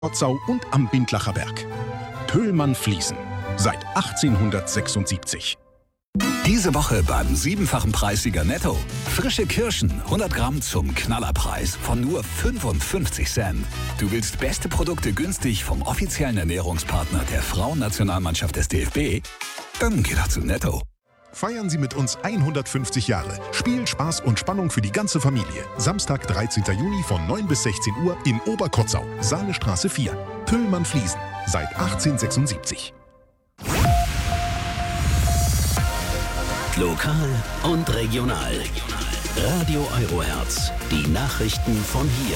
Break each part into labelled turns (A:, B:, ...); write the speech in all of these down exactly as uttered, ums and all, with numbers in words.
A: Oberkotzau und am Bindlacher Berg. Pöhlmann Fliesen. Seit achtzehnhundertsechsundsiebzig.
B: Diese Woche beim siebenfachen Preissieger Netto. Frische Kirschen, hundert Gramm zum Knallerpreis von nur fünfundfünfzig Cent. Du willst beste Produkte günstig vom offiziellen Ernährungspartner der Frauennationalmannschaft des D F B? Dann geh doch zu Netto.
A: Feiern Sie mit uns hundertfünfzig Jahre. Spiel, Spaß und Spannung für die ganze Familie. Samstag, dreizehnten Juni von neun bis sechzehn Uhr in Oberkotzau. Saalestraße vier. Pöhlmann Fliesen. Seit achtzehnhundertsechsundsiebzig.
C: Lokal und regional. Radio Eurohertz. Die Nachrichten von hier.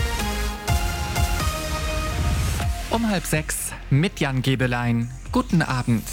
D: Um halb sechs mit Jan Gebelein. Guten Abend.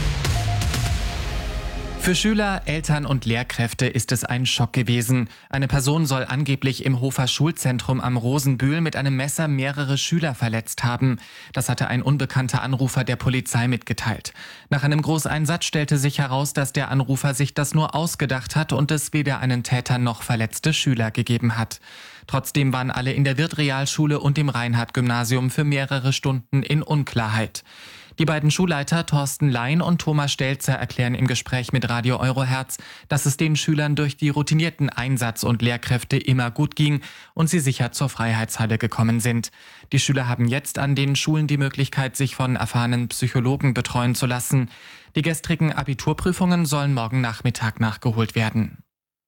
D: Für Schüler, Eltern und Lehrkräfte ist es ein Schock gewesen. Eine Person soll angeblich im Hofer Schulzentrum am Rosenbühl mit einem Messer mehrere Schüler verletzt haben. Das hatte ein unbekannter Anrufer der Polizei mitgeteilt. Nach einem Großeinsatz stellte sich heraus, dass der Anrufer sich das nur ausgedacht hat und es weder einen Täter noch verletzte Schüler gegeben hat. Trotzdem waren alle in der Wirth-Realschule und im Reinhardt-Gymnasium für mehrere Stunden in Unklarheit. Die beiden Schulleiter Thorsten Lein und Thomas Stelzer erklären im Gespräch mit Radio Eurohertz, dass es den Schülern durch die routinierten Einsatz- und Lehrkräfte immer gut ging und sie sicher zur Freiheitshalle gekommen sind. Die Schüler haben jetzt an den Schulen die Möglichkeit, sich von erfahrenen Psychologen betreuen zu lassen. Die gestrigen Abiturprüfungen sollen morgen Nachmittag nachgeholt werden.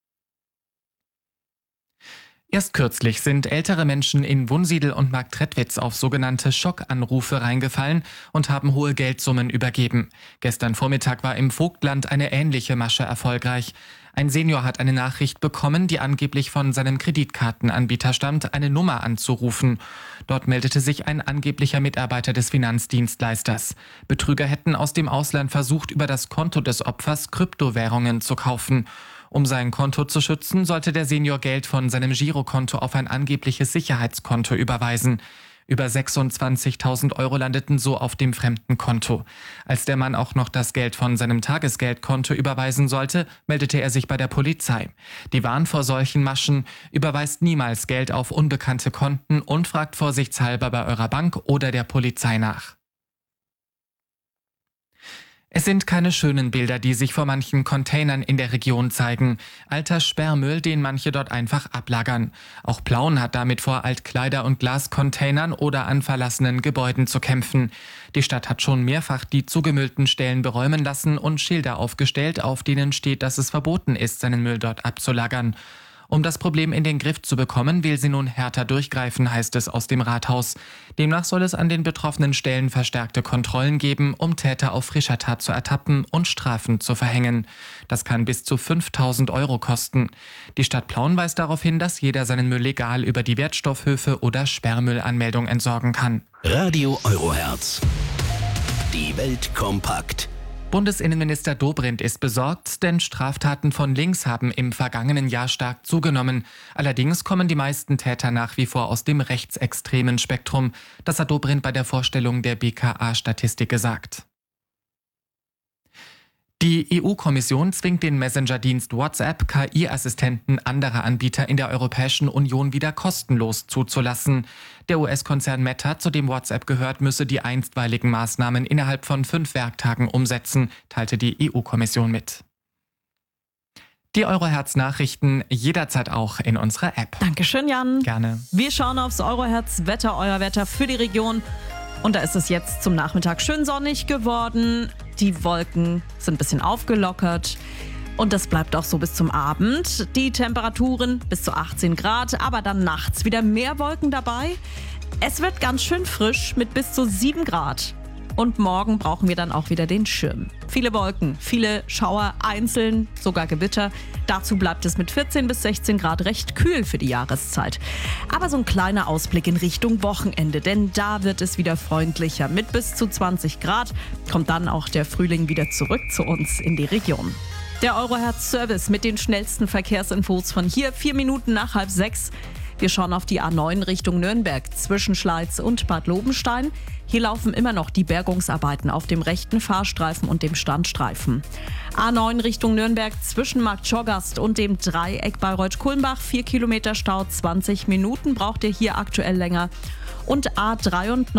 D: Erst kürzlich sind ältere Menschen in Wunsiedel und Marktredwitz auf sogenannte Schockanrufe reingefallen und haben hohe Geldsummen übergeben. Gestern Vormittag war im Vogtland eine ähnliche Masche erfolgreich. Ein Senior hat eine Nachricht bekommen, die angeblich von seinem Kreditkartenanbieter stammt, eine Nummer anzurufen. Dort meldete sich ein angeblicher Mitarbeiter des Finanzdienstleisters. Betrüger hätten aus dem Ausland versucht, über das Konto des Opfers Kryptowährungen zu kaufen. Um sein Konto zu schützen, sollte der Senior Geld von seinem Girokonto auf ein angebliches Sicherheitskonto überweisen. Über sechsundzwanzigtausend Euro landeten so auf dem fremden Konto. Als der Mann auch noch das Geld von seinem Tagesgeldkonto überweisen sollte, meldete er sich bei der Polizei. Die warnt vor solchen Maschen: Überweist niemals Geld auf unbekannte Konten und fragt vorsichtshalber bei eurer Bank oder der Polizei nach. Es sind keine schönen Bilder, die sich vor manchen Containern in der Region zeigen. Alter Sperrmüll, den manche dort einfach ablagern. Auch Plauen hat damit vor Altkleider- und Glascontainern oder an verlassenen Gebäuden zu kämpfen. Die Stadt hat schon mehrfach die zugemüllten Stellen beräumen lassen und Schilder aufgestellt, auf denen steht, dass es verboten ist, seinen Müll dort abzulagern. Um das Problem in den Griff zu bekommen, will sie nun härter durchgreifen, heißt es aus dem Rathaus. Demnach soll es an den betroffenen Stellen verstärkte Kontrollen geben, um Täter auf frischer Tat zu ertappen und Strafen zu verhängen. Das kann bis zu fünftausend Euro kosten. Die Stadt Plauen weist darauf hin, dass jeder seinen Müll legal über die Wertstoffhöfe oder Sperrmüllanmeldung entsorgen kann.
C: Radio Eurohertz. Die Welt kompakt.
D: Bundesinnenminister Dobrindt ist besorgt, denn Straftaten von links haben im vergangenen Jahr stark zugenommen. Allerdings kommen die meisten Täter nach wie vor aus dem rechtsextremen Spektrum. Das hat Dobrindt bei der Vorstellung der B K A-Statistik gesagt. Die E U-Kommission zwingt den Messenger-Dienst WhatsApp, K I-Assistenten anderer Anbieter in der Europäischen Union wieder kostenlos zuzulassen. Der U S-Konzern Meta, zu dem WhatsApp gehört, müsse die einstweiligen Maßnahmen innerhalb von fünf Werktagen umsetzen, teilte die E U-Kommission mit. Die Eurohertz-Nachrichten jederzeit auch in unserer App.
E: Dankeschön, Jan.
D: Gerne.
E: Wir schauen aufs Eurohertz-Wetter, euer Wetter für die Region. Und da ist es jetzt zum Nachmittag schön sonnig geworden. Die Wolken sind ein bisschen aufgelockert. Und das bleibt auch so bis zum Abend. Die Temperaturen bis zu achtzehn Grad, aber dann nachts wieder mehr Wolken dabei. Es wird ganz schön frisch mit bis zu sieben Grad. Und morgen brauchen wir dann auch wieder den Schirm. Viele Wolken, viele Schauer, einzeln, sogar Gewitter. Dazu bleibt es mit vierzehn bis sechzehn Grad recht kühl für die Jahreszeit. Aber so ein kleiner Ausblick in Richtung Wochenende, denn da wird es wieder freundlicher. Mit bis zu zwanzig Grad kommt dann auch der Frühling wieder zurück zu uns in die Region. Der Eurohertz-Service mit den schnellsten Verkehrsinfos von hier, vier Minuten nach halb sechs. Wir schauen auf die A neun Richtung Nürnberg zwischen Schleiz und Bad Lobenstein. Hier laufen immer noch die Bergungsarbeiten auf dem rechten Fahrstreifen und dem Standstreifen. A neun Richtung Nürnberg zwischen Markt Schoggast und dem Dreieck Bayreuth-Kulmbach. vier Kilometer Stau, zwanzig Minuten braucht ihr hier aktuell länger. und A dreiundneunzig